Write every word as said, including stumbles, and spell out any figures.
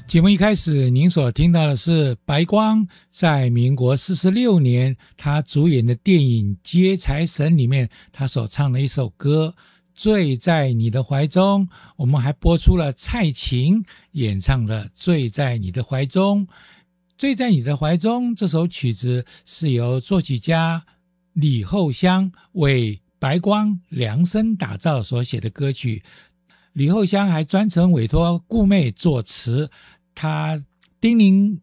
节目一开始您所听到的是白光在民国四十六年他主演的电影《接财神》里面他所唱的一首歌《醉在你的怀中》。我们还播出了蔡琴演唱的《醉在你的怀中》。《醉在你的怀中》这首曲子是由作曲家李厚香为白光量身打造所写的歌曲。李厚香还专程委托顾妹作词，他叮咛